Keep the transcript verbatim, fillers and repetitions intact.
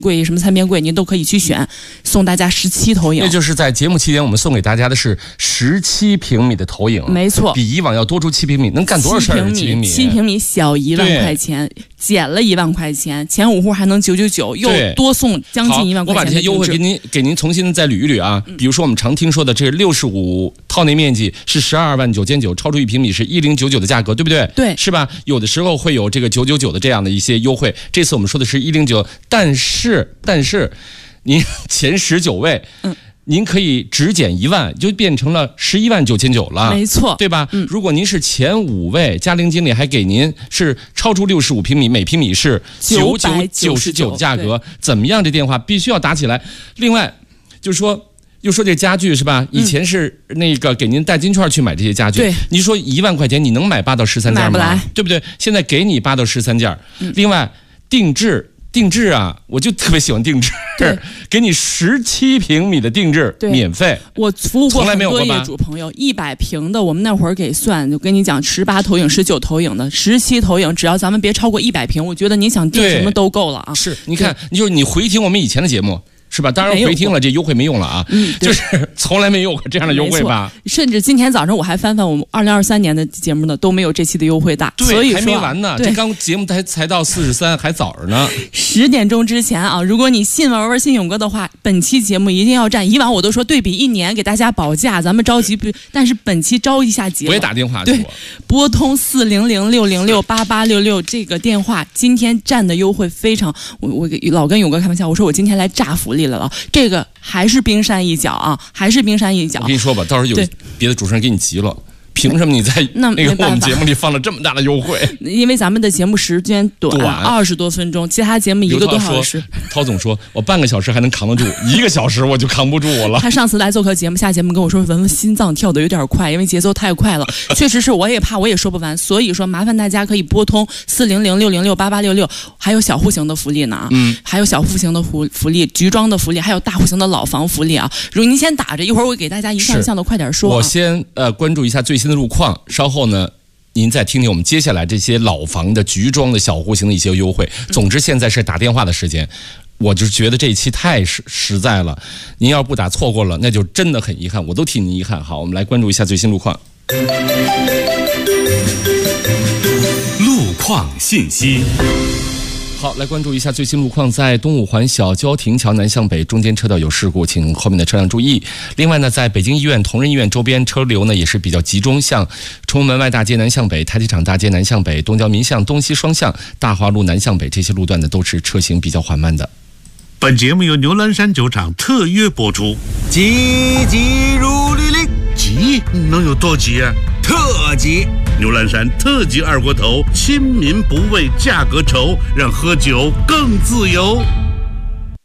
柜什么餐边柜，您都可以去选，送大家十七投影。 那就是在节目期间，我们送给大家的是十七平米的投影， 没错， 比以往要多出七平米，能干多少事儿？七平米， 七平米小一万块钱，减了一万块钱，前五户还能九九九，又多送将近一万块钱。 我把这些优惠给您给您重新再捋一捋啊。嗯、比如说我们常听说的这六十五套内面积是十二万九千九，超出一平米是一零九九的价格，对不对？ 对， 是吧？有的时候会有这个九九九的这样的一些优惠，这次我们说的是一零九，但是但是。您前十九位，嗯，您可以只减一万，就变成了十一万九千九了， 没错， 对吧？嗯，如果您是前五位，嘉玲经理还给您是超出六十五平米，每平米是九九九十九的价格，怎么样？这电话必须要打起来。另外，就是说。又说这家具是吧？以前是那个给您代金券去买这些家具， 对， 你说一万块钱你能买八到十三件吗？ 买不来， 对不对？现在给你八到十三件，嗯、另外定制。定制啊，我就特别喜欢定制， 对， 给你十七平米的定制，免费。 我服务过很多业主朋友，一百平的，我们那会儿给算，就跟你讲，十八投影、十九投影的，十七投影，只要咱们别超过一百平，我觉得你想定什么都够了啊。 是，你看，你就是你回听我们以前的节目。是吧？当然回听了，这优惠没用了啊！嗯，就是从来没有过这样的优惠吧？ 甚至今天早上我还翻翻我们二零二三年的节目呢，都没有这期的优惠大。 对， 所以还没完呢，这刚节目才才到四十三，还早着呢。 十点钟之前啊，如果你信玩玩信勇哥的话，本期节目一定要占。以往我都说对比一年给大家保价，咱们着急不？但是本期着一下急了。 我也打电话对，拨通四零零六零六八八六六这个电话，今天占的优惠非常。我我老跟勇哥开玩笑，我说我今天来炸福利来了，这个。还是冰山一角啊，还是冰山一角。 我跟你说吧，到时候有别的主持人给你急了。凭什么你在那个我们节目里放了这么大的优惠？ 因为咱们的节目时间短，二十多分钟，其他节目一个多小时。 涛总说，我半个小时还能扛得住，一个小时我就扛不住我了。 他上次来做客节目，下节目跟我说，文文心脏跳得有点快，因为节奏太快了。确实是，我也怕，我也说不完，所以说麻烦大家可以拨通四零零六零六八八六六，还有小户型的福利呢，嗯，还有小户型的福福利，局装的福利，还有大户型的老房福利啊。如果您先打着，一会儿我给大家一项一项的快点说、啊。 我先呃关注一下最新的路况。稍后呢，您再听听我们接下来这些老房的局装的小户型的一些优惠。总之，现在是打电话的时间，我就觉得这一期太实实在了。您要不打错过了，那就真的很遗憾，我都替您遗憾。好，我们来关注一下最新路况。 路况信息。 好，来关注一下最新路况，在东五环小交亭桥南向北中间车道有事故，请后面的车辆注意。另外呢，在北京医院同仁医院周边车流呢也是比较集中，向崇文门外大街南向北、太极场大街南向北、东郊民巷东西双向、大华路南向北这些路段呢都是车行比较缓慢的。 本节目由牛栏山酒厂特约播出。 急急如律令， 急能有多急啊？ 特急！ 牛栏山特级二锅头，亲民不畏价格愁，让喝酒更自由。